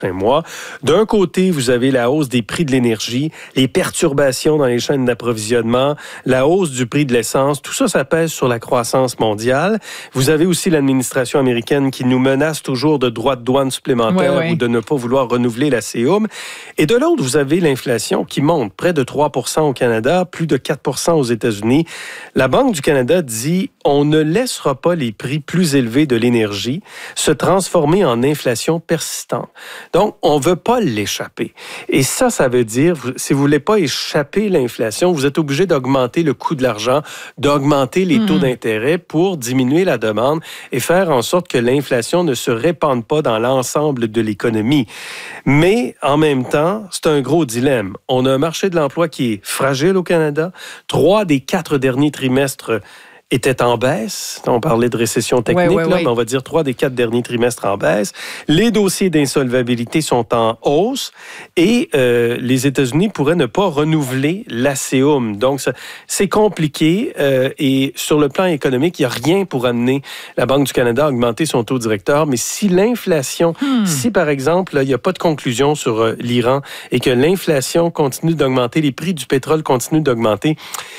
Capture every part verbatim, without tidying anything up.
mois. D'un côté, vous avez la hausse des prix de l'énergie, les perturbations dans les chaînes d'approvisionnement, la hausse du prix de l'essence. Tout ça, ça pèse sur la croissance mondiale. Vous avez aussi l'administration américaine qui nous menace toujours de droits de douane supplémentaires oui, oui. ou de ne pas vouloir renouveler la C E U M. Et de l'autre, vous avez l'inflation qui monte près de trois pour cent au Canada, plus de quatre pour cent aux États-Unis. La Banque du Canada dit on ne laissera pas les prix plus élevés de l'énergie se transformer en inflation persistante. Donc, on ne veut pas l'échapper. Et ça, ça veut dire, si vous ne voulez pas échapper l'inflation, vous êtes obligé d'augmenter le coût de l'argent, d'augmenter les mmh. taux d'intérêt pour diminuer la demande et faire en sorte que l'inflation ne se répande pas dans l'ensemble de l'économie. Mais, en même temps, c'est un gros dilemme. On a un marché de l'emploi qui est fragile au Canada. Trois des quatre derniers trimestres était en baisse. On parlait de récession technique, ouais, ouais, là, ouais. mais on va dire trois des quatre derniers trimestres en baisse. Les dossiers d'insolvabilité sont en hausse et euh, les États-Unis pourraient ne pas renouveler la C E U M. Donc, ça, c'est compliqué euh, et sur le plan économique, il n'y a rien pour amener la Banque du Canada à augmenter son taux directeur. Mais si l'inflation, hmm. si par exemple, là, il n'y a pas de conclusion sur euh, l'Iran et que l'inflation continue d'augmenter, les prix du pétrole continuent d'augmenter,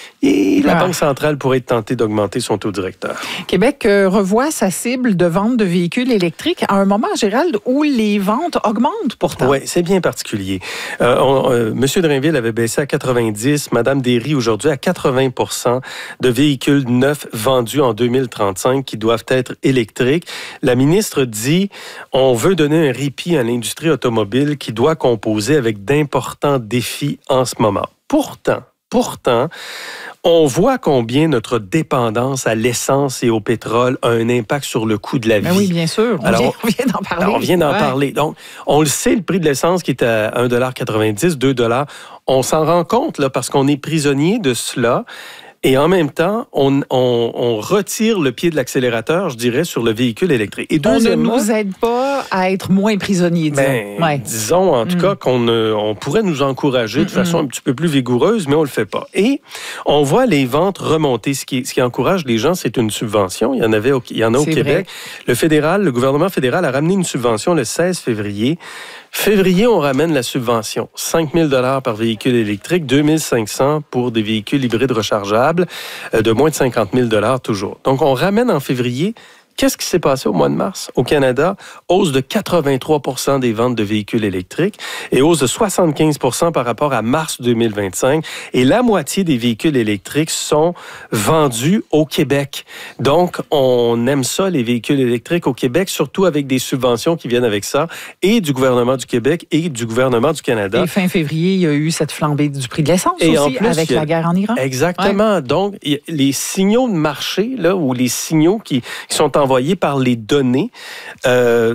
et la ah. Banque centrale pourrait être tentée d'augmenter son taux directeur. Québec euh, revoit sa cible de vente de véhicules électriques à un moment, Gérald, où les ventes augmentent pourtant. Oui, c'est bien particulier. Euh, on, euh, M. Drainville avait baissé à quatre-vingt-dix, Mme Derry aujourd'hui à quatre-vingts pour cent de véhicules neufs vendus en deux mille trente-cinq qui doivent être électriques. La ministre dit on veut donner un répit à l'industrie automobile qui doit composer avec d'importants défis en ce moment. Pourtant, Pourtant, on voit combien notre dépendance à l'essence et au pétrole a un impact sur le coût de la vie. Ben oui, bien sûr. On, alors, vient, on vient d'en parler. Alors, on vient d'en ouais. parler. Donc, on le sait, le prix de l'essence qui est à un dollar quatre-vingt-dix, deux dollars, on s'en rend compte là, parce qu'on est prisonnier de cela. Et en même temps, on, on, on retire le pied de l'accélérateur, je dirais, sur le véhicule électrique. Et on ne nous aide pas à être moins prisonniers, disons. Ben, ouais. Disons, en tout mm. cas, qu'on euh, on pourrait nous encourager de mm-hmm. façon un petit peu plus vigoureuse, mais on le fait pas. Et on voit les ventes remonter. Ce qui, ce qui encourage les gens, c'est une subvention. Il y en avait, au, il y en a au c'est Québec. Vrai. Le fédéral, le gouvernement fédéral a ramené une subvention le seize février. Février, on ramène la subvention. cinq mille dollars par véhicule électrique, deux mille cinq cents pour des véhicules hybrides rechargeables, euh, de moins de cinquante mille dollars toujours. Donc, on ramène en février. Qu'est-ce qui s'est passé au mois de mars? Au Canada, hausse de quatre-vingt-trois pour cent des ventes de véhicules électriques et hausse de soixante-quinze pour cent par rapport à mars deux mille vingt-cinq. Et la moitié des véhicules électriques sont vendus au Québec. Donc, on aime ça, les véhicules électriques au Québec, surtout avec des subventions qui viennent avec ça, et du gouvernement du Québec et du gouvernement du Canada. Et fin février, il y a eu cette flambée du prix de l'essence et aussi, en plus, avec la guerre en Iran. Exactement. Ouais. Donc, les signaux de marché, là, ou les signaux qui, qui sont envoyés par les données euh,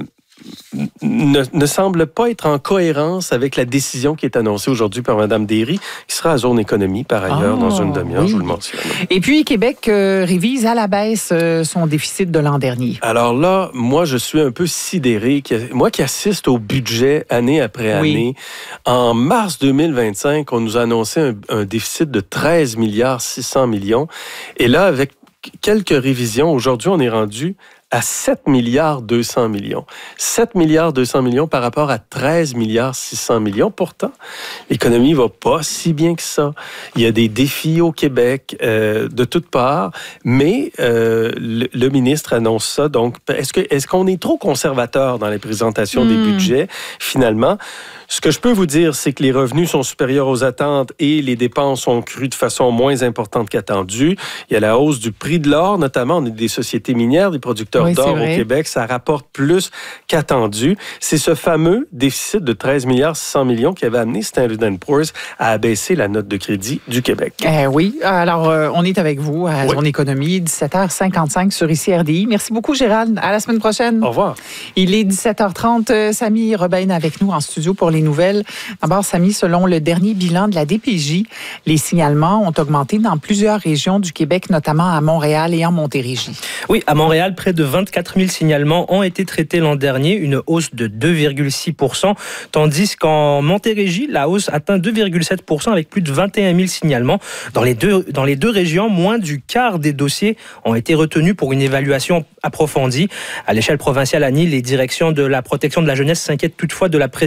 ne, ne semblent pas être en cohérence avec la décision qui est annoncée aujourd'hui par Mme Derry, qui sera à Zone Économie, par ailleurs, oh, dans une demi-heure, oui. je vous le mentionne. Et puis, Québec euh, révise à la baisse euh, son déficit de l'an dernier. Alors là, moi, je suis un peu sidéré. Moi qui assiste au budget année après année, oui. en mars deux mille vingt-cinq, on nous a annoncé un, un déficit de treize milliards six cents millions. Et là, avec quelques révisions, aujourd'hui, on est rendu à sept milliards deux cents millions. sept milliards deux cents millions par rapport à treize milliards six cents millions. Pourtant, l'économie va pas si bien que ça. Il y a des défis au Québec euh, de toutes parts, mais euh, le, le ministre annonce ça. Donc, est-ce que est-ce qu'on est trop conservateur dans les présentations mmh. des budgets, finalement? Ce que je peux vous dire, c'est que les revenus sont supérieurs aux attentes et les dépenses ont cru de façon moins importante qu'attendue. Il y a la hausse du prix de l'or, notamment. On est des sociétés minières, des producteurs oui, d'or au Québec. Ça rapporte plus qu'attendu. C'est ce fameux déficit de treize milliards six cents millions qui avait amené Standard and Poor's à abaisser la note de crédit du Québec. Eh oui. Alors, euh, on est avec vous à oui. Zone Économie, dix-sept heures cinquante-cinq sur I C R D I. Merci beaucoup, Gérald. À la semaine prochaine. Au revoir. Il est dix-sept heures trente. Samy Robin avec nous en studio pour les nouvelles. D'abord, Samy, selon le dernier bilan de la D P J, les signalements ont augmenté dans plusieurs régions du Québec, notamment à Montréal et en Montérégie. Oui, à Montréal, près de vingt-quatre mille signalements ont été traités l'an dernier, une hausse de deux virgule six pour cent, tandis qu'en Montérégie, la hausse atteint deux virgule sept pour cent avec plus de vingt et un mille signalements. Dans les deux, dans les deux régions, moins du quart des dossiers ont été retenus pour une évaluation approfondie. À l'échelle provinciale, Annie, les directions de la protection de la jeunesse s'inquiètent toutefois de la